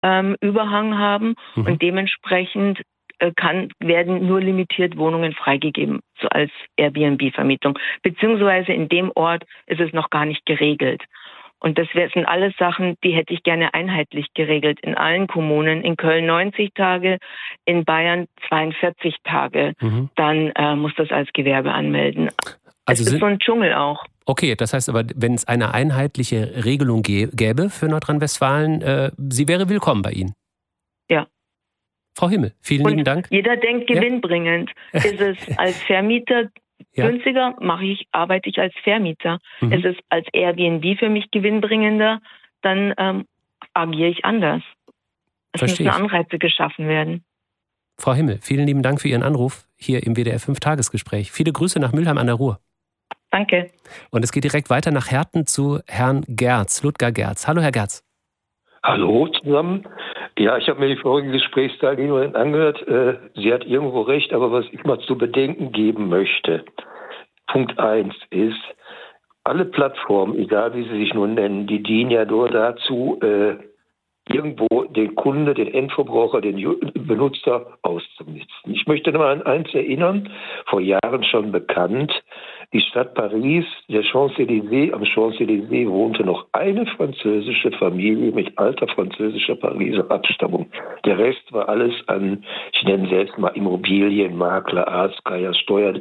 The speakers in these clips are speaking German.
Überhang haben und dementsprechend werden nur limitiert Wohnungen freigegeben, so als Airbnb-Vermietung. Beziehungsweise in dem Ort ist es noch gar nicht geregelt. Und das sind alles Sachen, die hätte ich gerne einheitlich geregelt in allen Kommunen. In Köln 90 Tage, in Bayern 42 Tage. Dann muss das als Gewerbe anmelden. Also es ist so ein Dschungel auch. Okay, das heißt aber, wenn es eine einheitliche Regelung gäbe für Nordrhein-Westfalen, sie wäre willkommen bei Ihnen? Ja. Frau Himmel, vielen lieben Dank. Jeder denkt gewinnbringend. Ist es als Vermieter günstiger, arbeite ich als Vermieter. Ist es als Airbnb für mich gewinnbringender, dann agiere ich anders. Es müssen Anreize geschaffen werden. Frau Himmel, vielen lieben Dank für Ihren Anruf hier im WDR 5-Tagesgespräch. Viele Grüße nach Mülheim an der Ruhr. Danke. Und es geht direkt weiter nach Herten zu Herrn Gerz, Ludger Gerz. Hallo, Herr Gerz. Hallo zusammen. Ja, ich habe mir die vorige Gesprächsteilnehmerin angehört. Sie hat irgendwo recht, aber was ich mal zu bedenken geben möchte. Punkt 1 ist, alle Plattformen, egal wie sie sich nun nennen, die dienen ja nur dazu, irgendwo den Kunde, den Endverbraucher, den Benutzer auszunutzen. Ich möchte noch mal an eins erinnern, vor Jahren schon bekannt, die Stadt Paris, der Champs-Élysées, am Champs-Élysées wohnte noch eine französische Familie mit alter französischer Pariser Abstammung. Der Rest war alles an, ich nenne es jetzt mal Immobilien, Makler, Arztgeier,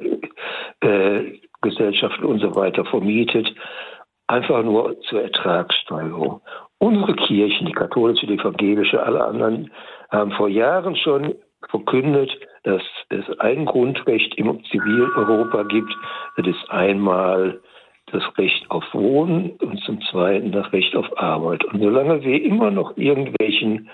Steuergesellschaften und so weiter vermietet. Einfach nur zur Ertragssteigerung. Unsere Kirchen, die katholische, die evangelische, alle anderen, haben vor Jahren schon verkündet, dass es ein Grundrecht im Zivileuropa gibt. Das ist einmal das Recht auf Wohnen und zum Zweiten das Recht auf Arbeit. Und solange wir immer noch irgendwelchen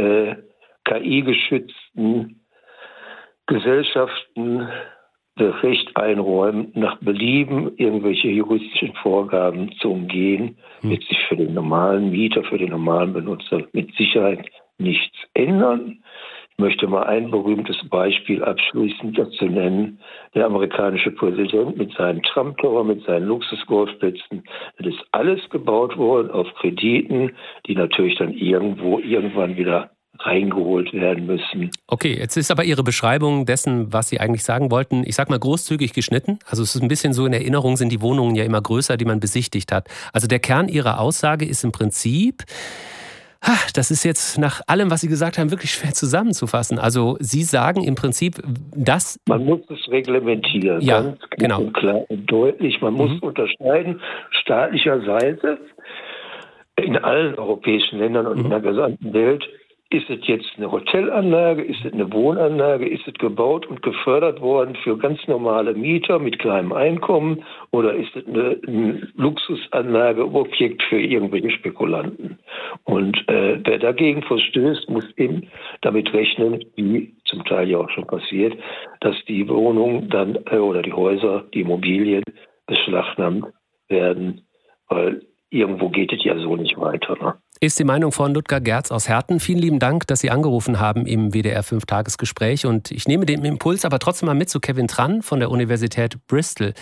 KI-geschützten Gesellschaften das Recht einräumen, nach Belieben irgendwelche juristischen Vorgaben zu umgehen, wird sich für den normalen Mieter, für den normalen Benutzer mit Sicherheit nichts ändern. Ich möchte mal ein berühmtes Beispiel abschließend dazu nennen. Der amerikanische Präsident mit seinen Trump Tower, mit seinen Luxusgolfplätzen. Das ist alles gebaut worden auf Krediten, die natürlich dann irgendwann wieder reingeholt werden müssen. Okay, jetzt ist aber Ihre Beschreibung dessen, was Sie eigentlich sagen wollten, ich sag mal großzügig geschnitten. Also es ist ein bisschen so, in Erinnerung sind die Wohnungen ja immer größer, die man besichtigt hat. Also der Kern Ihrer Aussage ist im Prinzip, das ist jetzt nach allem, was Sie gesagt haben, wirklich schwer zusammenzufassen. Also Sie sagen im Prinzip, dass... Man muss es reglementieren, ganz klar und klar und deutlich. Man muss unterscheiden, staatlicherseits in allen europäischen Ländern und in der gesamten Welt. Ist es jetzt eine Hotelanlage, ist es eine Wohnanlage, ist es gebaut und gefördert worden für ganz normale Mieter mit kleinem Einkommen oder ist es eine Luxusanlage, Objekt für irgendwelche Spekulanten? Und wer dagegen verstößt, muss eben damit rechnen, wie zum Teil ja auch schon passiert, dass die Wohnungen dann oder die Häuser, die Immobilien beschlagnahmt werden, weil irgendwo geht es ja so nicht weiter. Ne? Ist die Meinung von Ludger Gerz aus Herten. Vielen lieben Dank, dass Sie angerufen haben im WDR 5-Tagesgespräch. Und ich nehme den Impuls aber trotzdem mal mit zu Kevin Tran von der Universität Bristol.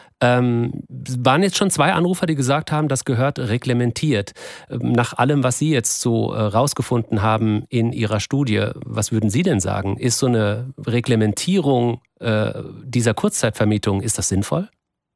Waren jetzt schon 2 Anrufer, die gesagt haben, das gehört reglementiert. Nach allem, was Sie jetzt so rausgefunden haben in Ihrer Studie, was würden Sie denn sagen? Ist so eine Reglementierung dieser Kurzzeitvermietung, ist das sinnvoll?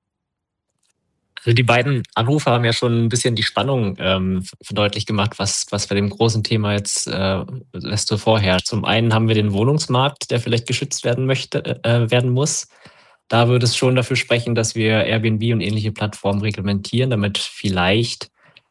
Also die beiden Anrufer haben ja schon ein bisschen die Spannung verdeutlicht gemacht, was bei dem großen Thema jetzt so vorherrscht. Zum einen haben wir den Wohnungsmarkt, der vielleicht geschützt werden muss. Da würde es schon dafür sprechen, dass wir Airbnb und ähnliche Plattformen reglementieren, damit vielleicht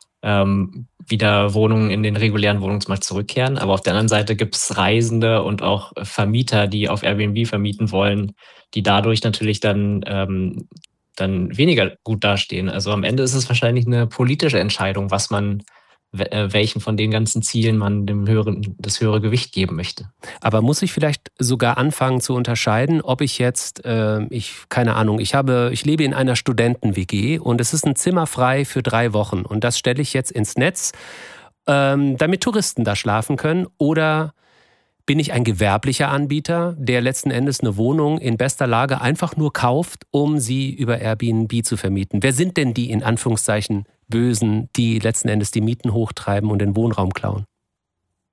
wieder Wohnungen in den regulären Wohnungsmarkt zurückkehren. Aber auf der anderen Seite gibt es Reisende und auch Vermieter, die auf Airbnb vermieten wollen, die dadurch natürlich dann weniger gut dastehen. Also am Ende ist es wahrscheinlich eine politische Entscheidung, welchen von den ganzen Zielen man das höhere Gewicht geben möchte. Aber muss ich vielleicht sogar anfangen zu unterscheiden, ob ich jetzt, ich lebe in einer Studenten-WG und es ist ein Zimmer frei für 3 Wochen und das stelle ich jetzt ins Netz, damit Touristen da schlafen können, oder bin ich ein gewerblicher Anbieter, der letzten Endes eine Wohnung in bester Lage einfach nur kauft, um sie über Airbnb zu vermieten? Wer sind denn die in Anführungszeichen Bösen, die letzten Endes die Mieten hochtreiben und den Wohnraum klauen?